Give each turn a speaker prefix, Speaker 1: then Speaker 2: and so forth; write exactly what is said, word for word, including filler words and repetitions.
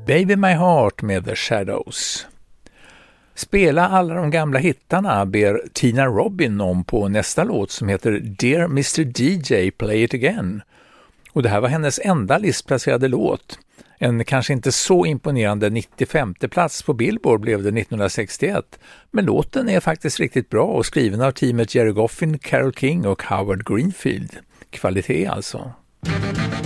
Speaker 1: Baby My Heart med The Shadows. Spela alla de gamla hittarna ber Tina Robin om på nästa låt som heter Dear mister D J Play It Again. Och det här var hennes enda listplacerade låt. En kanske inte så imponerande nittiofemte plats på Billboard blev det nittonhundrasextioett. Men låten är faktiskt riktigt bra och skriven av teamet Jerry Goffin, Carole King och Howard Greenfield. Kvalitet alltså.